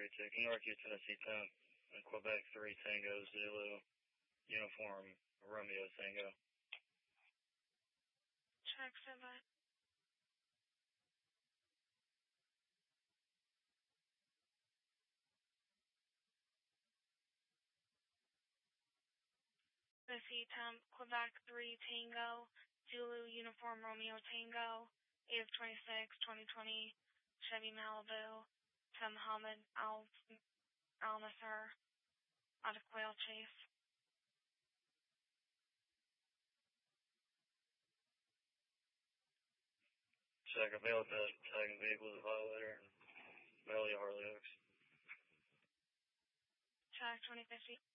to Northview, Tennessee 10, and Quebec 3 Tango Zulu, uniform Romeo Tango. Check, standby. Tennessee 10, Quebec 3 Tango Zulu, uniform Romeo Tango, 8 of 26, 2020, Chevy Malibu, to Muhammad Al-Nasser, out of Quail Chase. Check, available to tagging vehicle as a violator and Melly Harley Oaks. Check, 2050.